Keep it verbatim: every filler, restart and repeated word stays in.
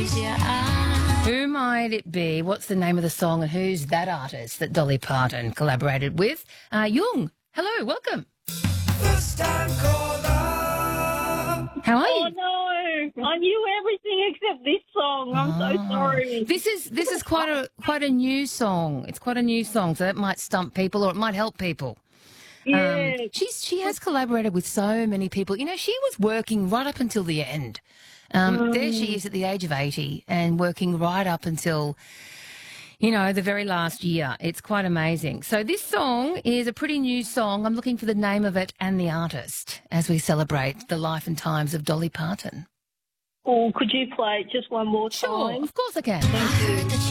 close your eyes. Who might it be? What's the name of the song and who's that artist that Dolly Parton collaborated with? Uh, Jung, hello, welcome. First time caller. How are Oh you? no! I knew everything except this song. I'm so Oh. sorry. This is this is quite a quite a new song. It's quite a new song, so that might stump people or it might help people. Yeah. Um, she's she has collaborated with so many people. You know, she was working right up until the end. Um, Mm. There she is at the age of eighty and working right up until, you know, the very last year. It's quite amazing. So this song is a pretty new song. I'm looking for the name of it and the artist as we celebrate the life and times of Dolly Parton. Oh, could you play it just one more Sure, time? of course I can. Thank you.